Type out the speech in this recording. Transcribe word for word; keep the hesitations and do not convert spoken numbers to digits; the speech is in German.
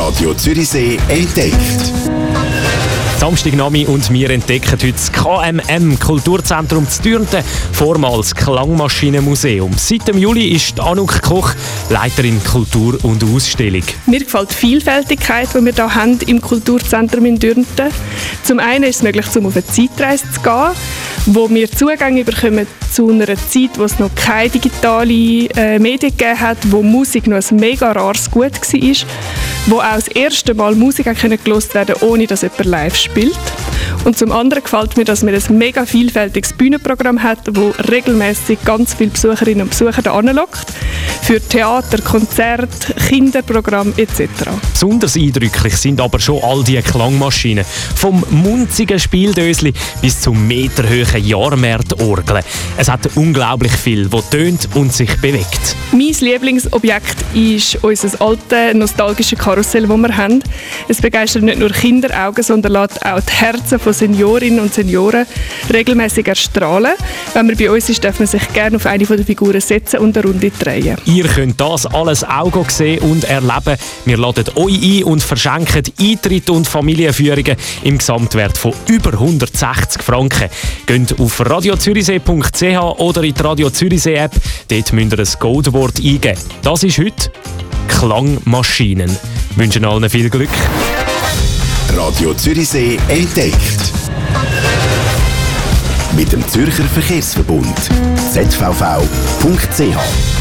Radio Zürichsee entdeckt. Samstagnami und wir entdecken heute das K M M, Kulturzentrum Zürnten, vormals Klangmaschinenmuseum. Seit dem Juli ist Anouk Koch Leiterin Kultur und Ausstellung. Mir gefällt die Vielfältigkeit, die wir hier haben im Kulturzentrum in Zürnten. Zum einen ist es möglich, um auf eine Zeitreise zu gehen, wo wir Zugang bekommen zu einer Zeit, wo es noch keine digitale äh, Medien gegeben hat, wo Musik noch ein mega rares Gut war, wo auch das erste Mal Musik gehört werden konnte, ohne dass jemand live spielt. Und zum anderen gefällt mir, dass wir ein mega vielfältiges Bühnenprogramm hat, das regelmäßig ganz viele Besucherinnen und Besucher hier anlockt. Für Theater, Konzerte, Kinderprogramm et cetera. Besonders eindrücklich sind aber schon all diese Klangmaschinen. Vom munzigen Spieldösli bis zum meterhohen Jahrmärtorgeln. Es hat unglaublich viel, das tönt und sich bewegt. Mein Lieblingsobjekt ist unser altes, nostalgisches Karussell, das wir haben. Es begeistert nicht nur Kinderaugen, sondern lässt auch die Herzen von Seniorinnen und Senioren regelmäßig erstrahlen. Wenn man bei uns ist, darf man sich gerne auf eine der Figuren setzen und eine Runde drehen. Ihr könnt das alles auch sehen und erleben. Wir laden euch ein und verschenken Eintritt und Familienführungen im Gesamtwert von über hundertsechzig Franken. Geht auf radio zürichsee punkt c h oder in die Radio Zürichsee App. Dort müsst ihr ein Codewort eingeben. Das ist heute Klangmaschinen. Wir wünschen allen viel Glück. Radio Zürichsee entdeckt. Mit dem Zürcher Verkehrsverbund Z V V punkt c h.